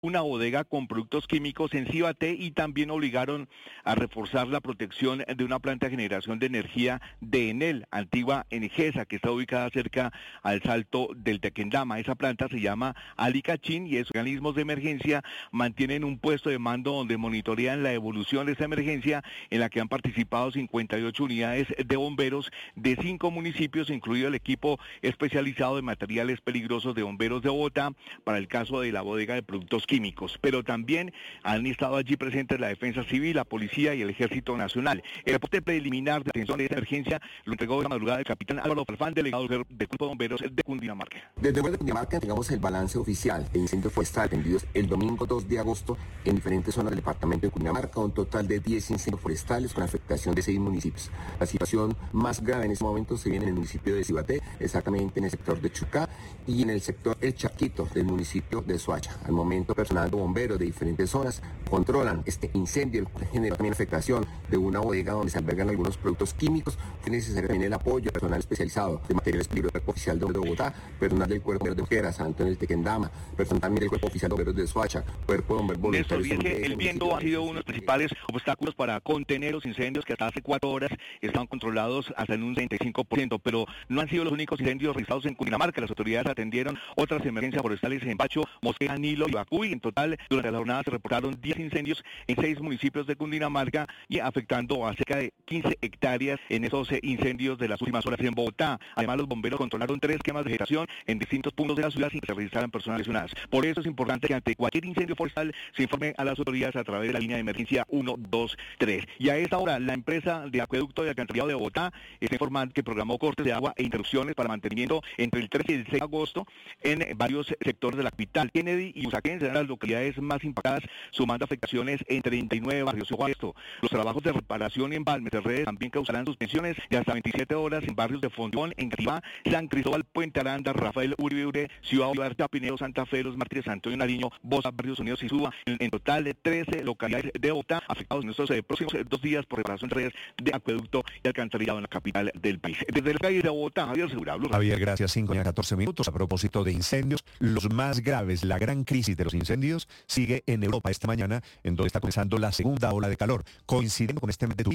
una bodega con productos químicos en Cibaté y también obligaron a reforzar la protección de una planta de generación de energía de Enel, antigua Enegesa, que está ubicada cerca al Salto del Tequendama. Esa planta se llama Alicachín y esos organismos de emergencia mantienen un puesto de mando donde monitorean la evolución de esta emergencia, en la que han participado 58 unidades de bomberos de 5 municipios, incluido el equipo especializado de materiales peligrosos de bomberos de Bogotá para el caso de la bodega de productos químicos, pero también han estado allí presentes la Defensa Civil, la Policía y el Ejército Nacional. El reporte preliminar de atención de esta emergencia lo entregó la madrugada el capitán Álvaro Farfán, delegado del Cuerpo de Bomberos de Cundinamarca. Desde el de Cundinamarca entregamos el balance oficial de incendios forestales atendidos el domingo 2 de agosto en diferentes zonas del departamento de Cundinamarca, un total de 10 incendios forestales con afectación de 6 municipios. La situación más grave en este momento se viene en el municipio de Cibaté, exactamente en el sector de Chucá y en el sector El Chaquito del municipio de Soacha. Al momento, personal de bomberos de diferentes zonas controlan este incendio, que generó también afectación de una bodega donde se albergan algunos productos químicos. Fue necesario también el apoyo de personal especializado de materiales peligrosos del Cuerpo Oficial de Bomberos de Bogotá, personal del Cuerpo de Bomberos de San Antonio del Tequendama, personal también del Cuerpo Oficial de Bomberos de Soacha, Cuerpo de Bomberos voluntarios. El viento ha sido uno de los principales obstáculos para contener los incendios que hasta hace 4 horas estaban controlados hasta en un 65%, pero no han sido los únicos incendios registrados en Cundinamarca. Las autoridades atendieron otras emergencias forestales en Pacho, Mosquera, Nilo y Bacuy. En total, durante la jornada se reportaron 10 incendios en 6 municipios de Cundinamarca y afectando a cerca de 15 hectáreas en esos incendios de las últimas horas en Bogotá. Además, los bomberos controlaron 3 quemas de vegetación en distintos puntos de la ciudad sin que se registraran personas lesionadas. Por eso es importante que ante cualquier incendio forestal se informe a las autoridades a través de la línea de emergencia 123. Y a esta hora, la empresa de acueducto y alcantarillado de Bogotá está informando que programó cortes de agua e interrupciones para mantenimiento entre el 13 y el 6 de agosto en varios sectores de la capital. Kennedy y Usaquén serán las localidades más impactadas, sumando afectaciones en 39 barrios. Ojo a esto, los trabajos de reparación en Balmes de Redes también causarán suspensiones de hasta 27 horas en barrios de Fontón, en Cativá, San Cristóbal, Puente Aranda, Rafael Uribe, Ciudad Bolívar, Chapinero, Santa Fe, Los Mártires, Antonio Nariño, Bosa, Barrios Unidos y Suba. En total de 13 localidades de Bogotá afectados en estos próximos 2 días por reparación de redes de acueducto y alcantarillado en la capital del país. Desde el país de Bogotá, Javier Segura. Javier, gracias. 5:14 minutos. A propósito de incendios, los más graves, la gran crisis de los incendios sigue en Europa esta mañana, en donde está comenzando la segunda ola de calor. Coincidiendo con este mes de